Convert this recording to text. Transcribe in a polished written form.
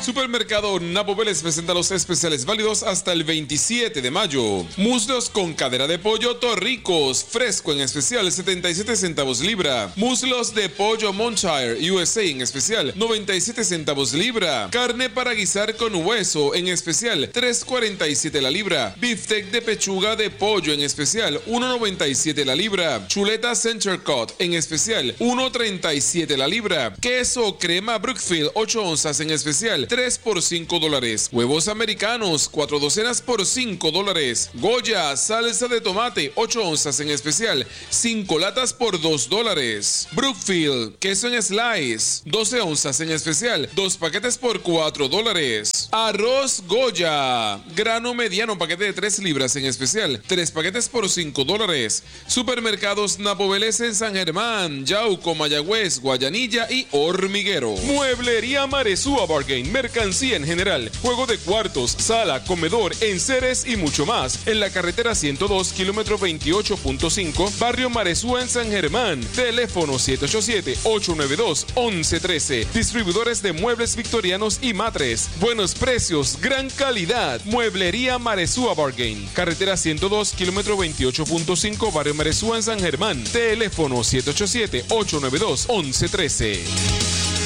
Supermercado Napo Vélez presenta los especiales válidos hasta el 27 de mayo. Muslos con cadera de pollo Torricos, fresco en especial 77 centavos libra. Muslos de pollo Montshire USA en especial 97 centavos libra. Carne para guisar con hueso en especial 3.47 la libra. Beefsteak de pechuga de pollo en especial 1.97 la libra. Chuleta Center Cut en especial 1.37 la libra. Queso crema Brookfield 8 onzas en especial 3 por $5. Huevos americanos 4 docenas por $5. Goya salsa de tomate 8 onzas en especial 5 latas por $2. Brookfield queso en slice 12 onzas en especial 2 paquetes por $4. Arroz Goya grano mediano paquete de 3 libras en especial 3 paquetes por $5. Supermercados Napo Vélez en San Germán, Yauco, Mayagüez, Guayanilla y Hormiguero. Mueblería Maresúa Bargain, mercancía en general, juego de cuartos, sala, comedor, enseres y mucho más. En la carretera 102, kilómetro 28.5, barrio Maresúa en San Germán. Teléfono 787-892-1113. Distribuidores de muebles victorianos y matres. Buenos precios, gran calidad. Mueblería Maresúa Bargain. Carretera 102, kilómetro 28.5, barrio Maresúa en San Germán. Teléfono 787-892-1113.